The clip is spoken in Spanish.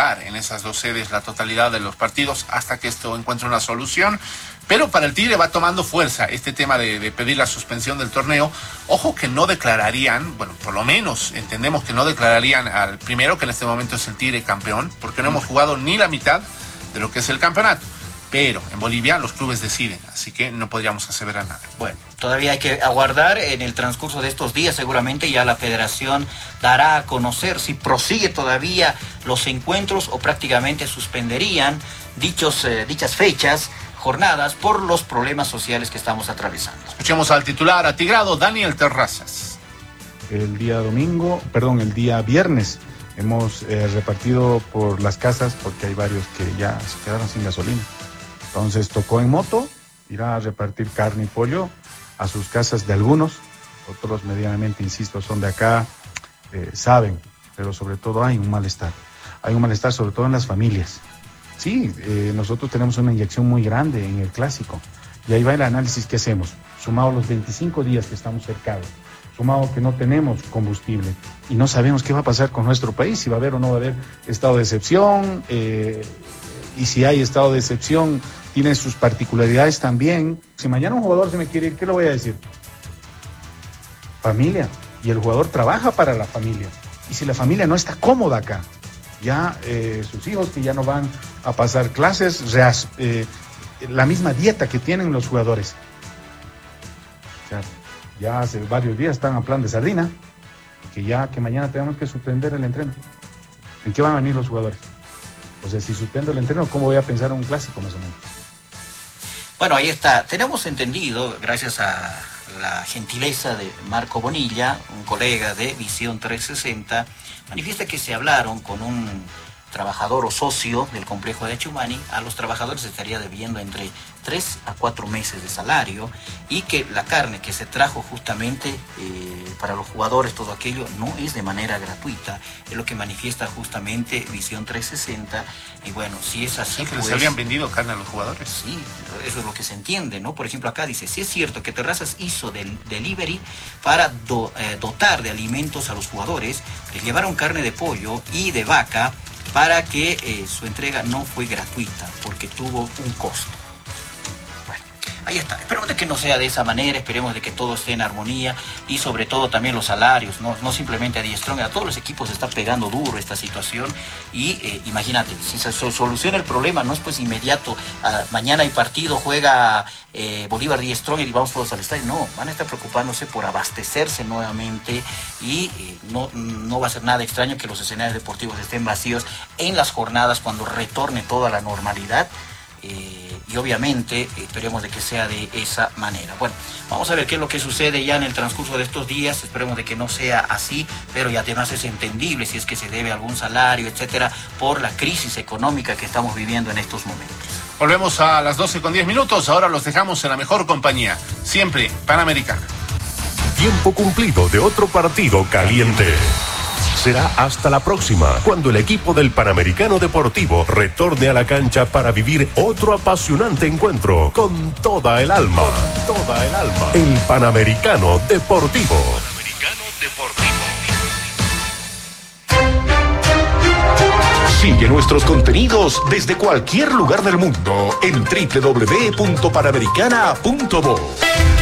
jugar en esas dos sedes la totalidad de los partidos hasta que esto encuentre una solución. Pero para el Tigre va tomando fuerza este tema de pedir la suspensión del torneo. Ojo que no declararían, bueno, por lo menos entendemos que no declararían al primero, que en este momento es el Tigre campeón, porque no hemos jugado ni la mitad de lo que es el campeonato. Pero en Bolivia los clubes deciden, así que no podríamos aseverar nada. Bueno, todavía hay que aguardar. En el transcurso de estos días seguramente ya la federación dará a conocer si prosigue todavía los encuentros o prácticamente suspenderían dichas fechas, jornadas, por los problemas sociales que estamos atravesando. Escuchemos al titular atigrado, Daniel Terrazas. El día viernes hemos repartido por las casas, porque hay varios que ya se quedaron sin gasolina. Entonces tocó en moto, irá a repartir carne y pollo a sus casas de algunos, otros medianamente, insisto, son de acá, saben, pero sobre todo hay un malestar sobre todo en las familias. Sí, nosotros tenemos una inyección muy grande en el clásico, y ahí va el análisis que hacemos, sumado los 25 días que estamos cercados, sumado que no tenemos combustible, y no sabemos qué va a pasar con nuestro país, si va a haber o no va a haber estado de excepción, y si hay estado de excepción, tiene sus particularidades también. Si mañana un jugador se me quiere ir, ¿qué le voy a decir? Familia. Y el jugador trabaja para la familia. Y si la familia no está cómoda acá, ya sus hijos que ya no van a pasar clases, la misma dieta que tienen los jugadores. O sea, ya hace varios días están a plan de sardina, que mañana tenemos que suspender el entreno. ¿En qué van a venir los jugadores? O sea, si suspendo el entreno, ¿cómo voy a pensar en un clásico más o menos? Bueno, ahí está. Tenemos entendido, gracias a la gentileza de Marco Bonilla, un colega de Visión 360, manifiesta que se hablaron con un trabajador o socio del complejo de Achumani. A los trabajadores se estaría debiendo entre 3 a 4 meses de salario, y que la carne que se trajo justamente para los jugadores, todo aquello, no es de manera gratuita, es lo que manifiesta justamente Visión 360. Y bueno, si es así, que les habían vendido carne a los jugadores. Sí, eso es lo que se entiende, ¿no? Por ejemplo, acá dice, sí es cierto que Terrazas hizo del delivery para dotar de alimentos a los jugadores, les llevaron carne de pollo y de vaca, para que su entrega no fue gratuita, porque tuvo un costo. Bueno, ahí está. Esperemos de que no sea de esa manera, esperemos de que todo esté en armonía, y sobre todo también los salarios, no simplemente a Diestrón, a todos los equipos se está pegando duro esta situación, y imagínate, si se soluciona el problema, no es pues inmediato, mañana hay partido, juega Bolívar Diestrón y vamos todos al estadio. No, van a estar preocupándose por abastecerse nuevamente, y no va a ser nada extraño que los escenarios deportivos estén vacíos en las jornadas cuando retorne toda la normalidad. Y obviamente esperemos de que sea de esa manera. Bueno, vamos a ver qué es lo que sucede ya en el transcurso de estos días. Esperemos de que no sea así, pero ya además es entendible si es que se debe algún salario, etcétera, por la crisis económica que estamos viviendo en estos momentos. Volvemos a las 12:10. Ahora los dejamos en la mejor compañía, siempre Panamericana. Tiempo cumplido de otro partido caliente. Será hasta la próxima, cuando el equipo del Panamericano Deportivo retorne a la cancha para vivir otro apasionante encuentro con toda el alma. El Panamericano Deportivo. Sigue nuestros contenidos desde cualquier lugar del mundo en www.panamericana.bo.